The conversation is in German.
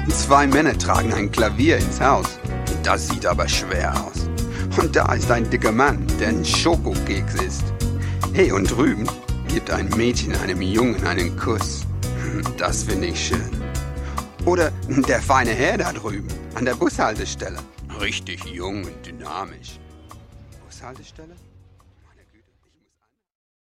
2 Männer tragen ein Klavier ins Haus. Das sieht aber schwer aus. Und da ist ein dicker Mann, der ein Schokokeks isst. Hey, und drüben gibt ein Mädchen einem Jungen einen Kuss. Das finde ich schön. Oder der feine Herr da drüben an der Bushaltestelle. Richtig jung und dynamisch. Bushaltestelle?